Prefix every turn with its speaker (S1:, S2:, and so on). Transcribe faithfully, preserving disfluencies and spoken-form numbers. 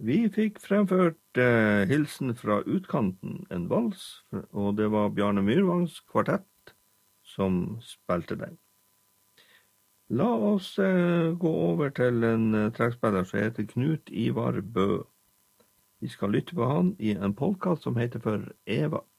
S1: Vi fikk fremført eh, hilsen fra utkanten, en vals, og det var Bjarne Myrvangs kvartett som spilte den. La oss eh, gå over til en eh, trekkspiller som heter Knut Ivar Bø. Vi skal lytte på han i en podcast som heter For Eva.